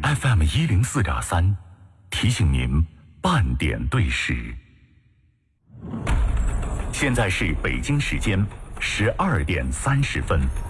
FM104.3，提醒您半点对时。现在是北京时间12点30分。